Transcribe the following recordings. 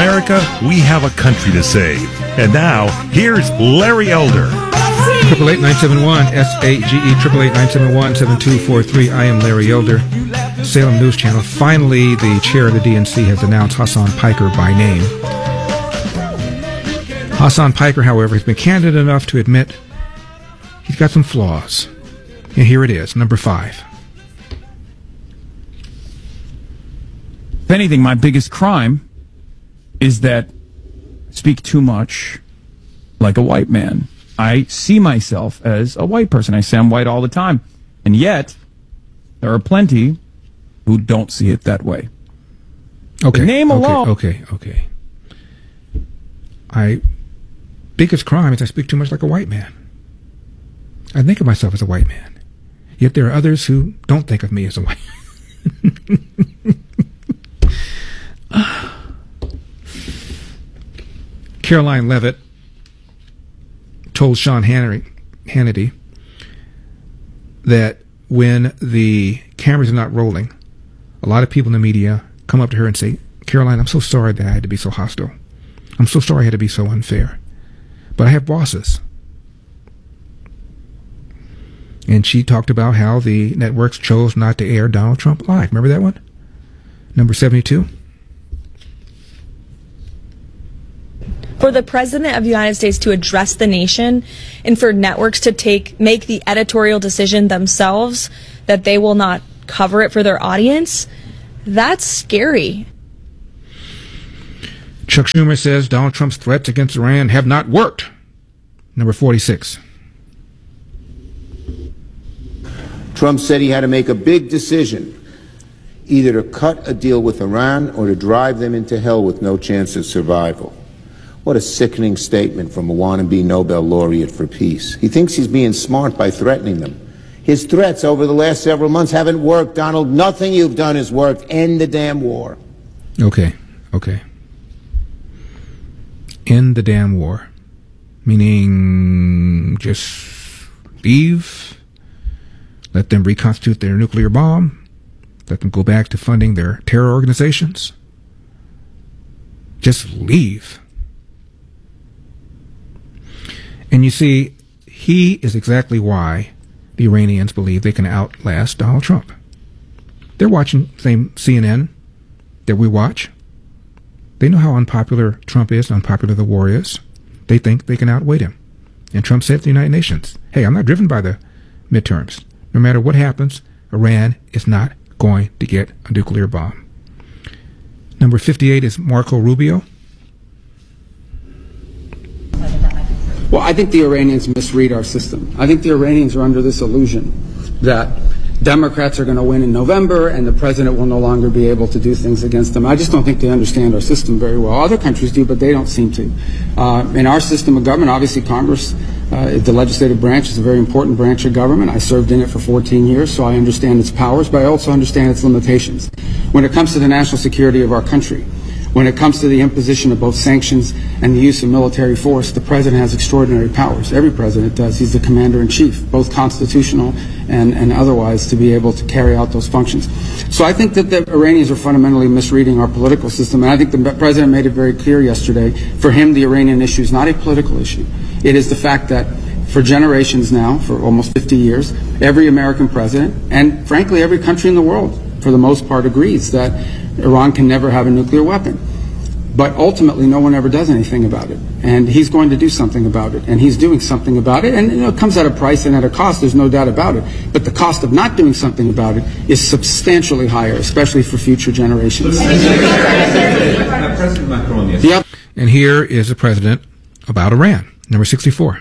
America, we have a country to save. And now, here's Larry Elder. 888-971-SAGE, 888-971-7243. I am Larry Elder, Salem News Channel. Finally, the chair of the DNC has announced Hasan Piker by name. Hasan Piker, however, has been candid enough to admit he's got some flaws. And here it is, number 5. If anything, my biggest crime is that I speak too much like a white man. I see myself as a white person. I say I'm white all the time. And yet, there are plenty who don't see it that way. Okay. The name alone. Okay. My biggest crime is I speak too much like a white man. I think of myself as a white man. Yet there are others who don't think of me as a white man. Caroline Leavitt told Sean Hannity that when the cameras are not rolling, a lot of people in the media come up to her and say, Caroline, I'm so sorry that I had to be so hostile. I'm so sorry I had to be so unfair. But I have bosses. And she talked about how the networks chose not to air Donald Trump live. Remember that one? Number 72. For the President of the United States to address the nation and for networks to make the editorial decision themselves that they will not cover it for their audience, that's scary. Chuck Schumer says Donald Trump's threats against Iran have not worked. Number 46. Trump said he had to make a big decision, either to cut a deal with Iran or to drive them into hell with no chance of survival. What a sickening statement from a wannabe Nobel laureate for peace. He thinks he's being smart by threatening them. His threats over the last several months haven't worked, Donald. Nothing you've done has worked. End the damn war. Okay. End the damn war. Meaning just leave, let them reconstitute their nuclear bomb, let them go back to funding their terror organizations. Just leave. And you see, he is exactly why the Iranians believe they can outlast Donald Trump. They're watching the same CNN that we watch. They know how unpopular Trump is, unpopular the war is. They think they can outweight him. And Trump said to the United Nations, hey, I'm not driven by the midterms. No matter what happens, Iran is not going to get a nuclear bomb. Number 58 is Marco Rubio. Well, I think the Iranians misread our system. I think the Iranians are under this illusion that Democrats are going to win in November and the president will no longer be able to do things against them. I just don't think they understand our system very well. Other countries do, but they don't seem to. In our system of government, obviously Congress, the legislative branch is a very important branch of government. I served in it for 14 years, so I understand its powers, but I also understand its limitations. When it comes to the national security of our country, when it comes to the imposition of both sanctions and the use of military force, the president has extraordinary powers. Every president does. He's the commander-in-chief, both constitutional and otherwise, to be able to carry out those functions. So I think that the Iranians are fundamentally misreading our political system, and I think the president made it very clear yesterday. For him, the Iranian issue is not a political issue. It is the fact that for generations now, for almost 50 years, every American president, and frankly every country in the world, for the most part, agrees that Iran can never have a nuclear weapon. But ultimately, no one ever does anything about it. And he's going to do something about it. And he's doing something about it. And it comes at a price and at a cost, there's no doubt about it. But the cost of not doing something about it is substantially higher, especially for future generations. And here is the president about Iran, number 64.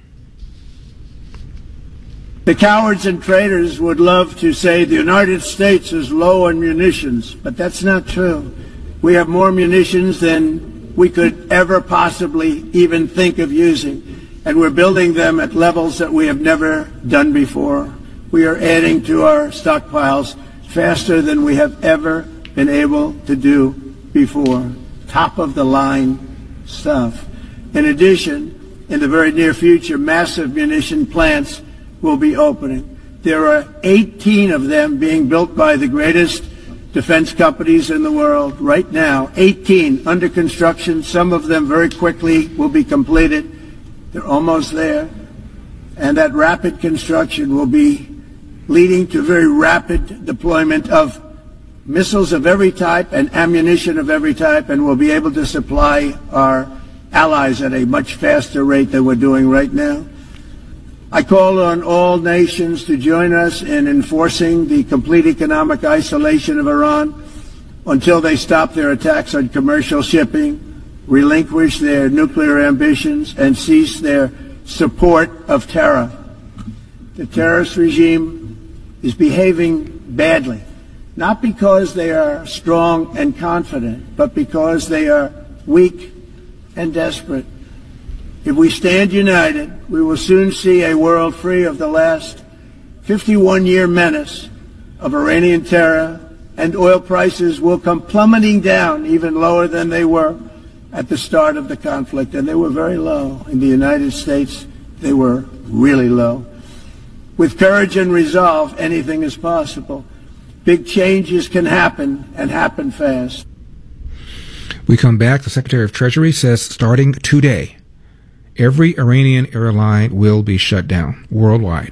The cowards and traitors would love to say the United States is low on munitions, but that's not true. We have more munitions than we could ever possibly even think of using, and we're building them at levels that we have never done before. We are adding to our stockpiles faster than we have ever been able to do before. Top-of-the-line stuff. In addition, in the very near future, massive munition plants will be opening. There are 18 of them being built by the greatest defense companies in the world right now, 18 under construction. Some of them very quickly will be completed. They're almost there. And that rapid construction will be leading to very rapid deployment of missiles of every type and ammunition of every type, and we'll be able to supply our allies at a much faster rate than we're doing right now. I call on all nations to join us in enforcing the complete economic isolation of Iran until they stop their attacks on commercial shipping, relinquish their nuclear ambitions, and cease their support of terror. The terrorist regime is behaving badly, not because they are strong and confident, but because they are weak and desperate. If we stand united, we will soon see a world free of the last 51-year menace of Iranian terror, and oil prices will come plummeting down even lower than they were at the start of the conflict. And they were very low. In the United States, they were really low. With courage and resolve, anything is possible. Big changes can happen, and happen fast. We come back. The Secretary of Treasury says starting today, every Iranian airline will be shut down worldwide.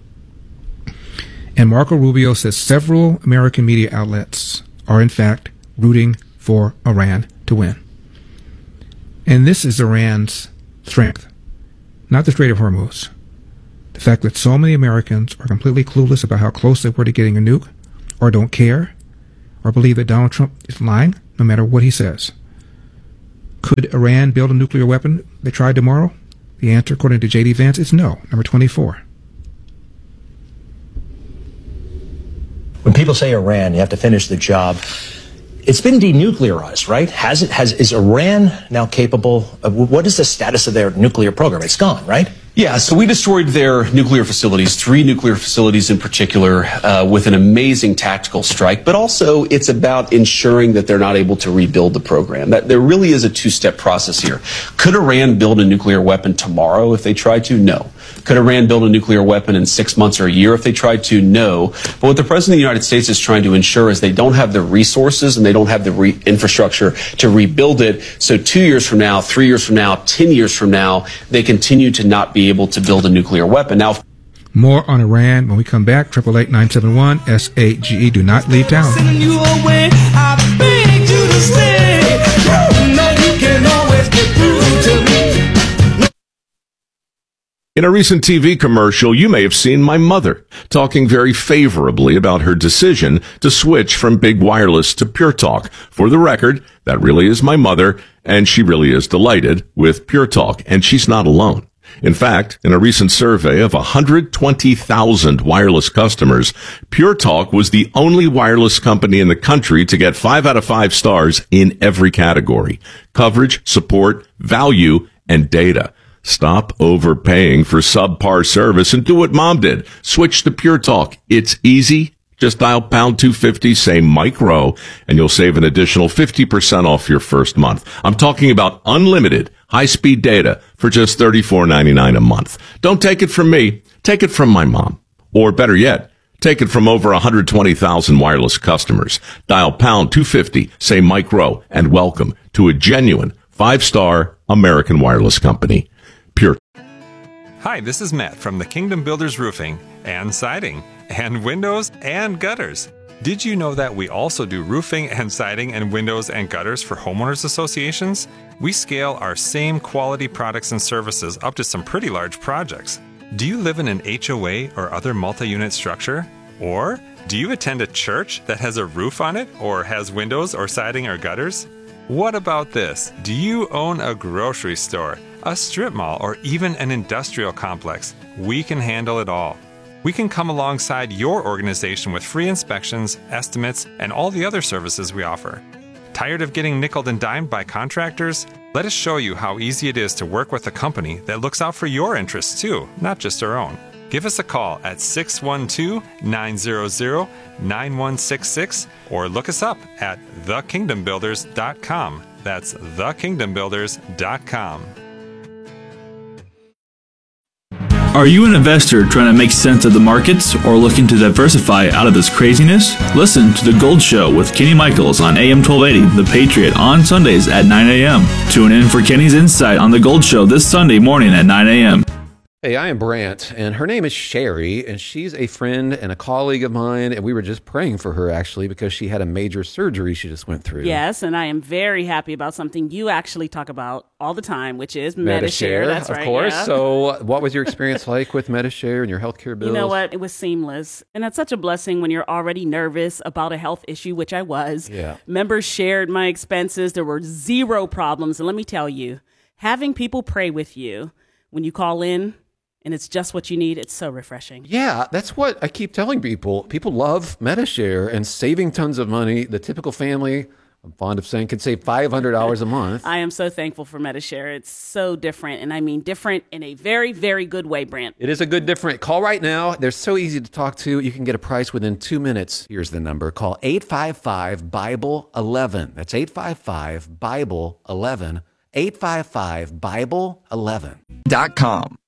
And Marco Rubio says several American media outlets are in fact rooting for Iran to win. And this is Iran's strength, not the Strait of Hormuz. The fact that so many Americans are completely clueless about how close they were to getting a nuke, or don't care, or believe that Donald Trump is lying no matter what he says. Could Iran build a nuclear weapon they tried tomorrow? The answer, according to J.D. Vance, is no. Number 24. When people say Iran, you have to finish the job. It's been denuclearized, right? Is Iran now capable of, what is the status of their nuclear program? It's gone, right? Yeah, so we destroyed their nuclear facilities, 3 nuclear facilities in particular, with an amazing tactical strike. But also, it's about ensuring that they're not able to rebuild the program. That there really is a 2-step process here. Could Iran build a nuclear weapon tomorrow if they tried to? No. Could Iran build a nuclear weapon in 6 months or a year if they tried to? No. But what the President of the United States is trying to ensure is they don't have the resources and they don't have the infrastructure to rebuild it. So 2 years from now, 3 years from now, 10 years from now, they continue to not be able to build a nuclear weapon. Now, more on Iran when we come back. 888-971-SAGE. Do not leave town. In a recent TV commercial, you may have seen my mother talking very favorably about her decision to switch from Big Wireless to Pure Talk. For the record, that really is my mother, and she really is delighted with Pure Talk, and she's not alone. In fact, in a recent survey of 120,000 wireless customers, Pure Talk was the only wireless company in the country to get 5 out of 5 stars in every category: coverage, support, value, and data. Stop overpaying for subpar service and do what Mom did. Switch to Pure Talk. It's easy. Just dial pound 250, say Mike Rowe, and you'll save an additional 50% off your first month. I'm talking about unlimited high-speed data for just $34.99 a month. Don't take it from me. Take it from my mom. Or better yet, take it from over 120,000 wireless customers. Dial pound 250, say Mike Rowe, and welcome to a genuine 5-star American wireless company. Pure. Hi, this is Matt from the Kingdom Builders Roofing and Siding and Windows and Gutters. Did you know that we also do roofing and siding and windows and gutters for homeowners associations? We scale our same quality products and services up to some pretty large projects. Do you live in an HOA or other multi-unit structure? Or do you attend a church that has a roof on it or has windows or siding or gutters? What about this? Do you own a grocery store, a strip mall, or even an industrial complex? We can handle it all. We can come alongside your organization with free inspections, estimates, and all the other services we offer. Tired of getting nickeled and dimed by contractors? Let us show you how easy it is to work with a company that looks out for your interests too, not just our own. Give us a call at 612-900-9166 or look us up at thekingdombuilders.com. That's thekingdombuilders.com. Are you an investor trying to make sense of the markets or looking to diversify out of this craziness? Listen to The Gold Show with Kenny Michaels on AM 1280, The Patriot, on Sundays at 9 a.m. Tune in for Kenny's insight on The Gold Show this Sunday morning at 9 a.m. Hey, I am Brant, and her name is Sherry, and she's a friend and a colleague of mine, and we were just praying for her, actually, because she had a major surgery she just went through. Yes, and I am very happy about something you actually talk about all the time, which is Medi-Share. That's right, of course. Yeah. So what was your experience like with Medi-Share and your healthcare bills? You know what? It was seamless, and that's such a blessing when you're already nervous about a health issue, which I was. Yeah. Members shared my expenses. There were zero problems, and let me tell you, having people pray with you when you call in, and it's just what you need. It's so refreshing. Yeah, that's what I keep telling people. People love Medi-Share and saving tons of money. The typical family, I'm fond of saying, could save $500 a month. I am so thankful for Medi-Share. It's so different, and I mean different in a very, very good way, Brant. It is a good different. Call right now. They're so easy to talk to. You can get a price within 2 minutes. Here's the number. Call 855-BIBLE-11. That's 855-BIBLE-11. 855-BIBLE-11. .com.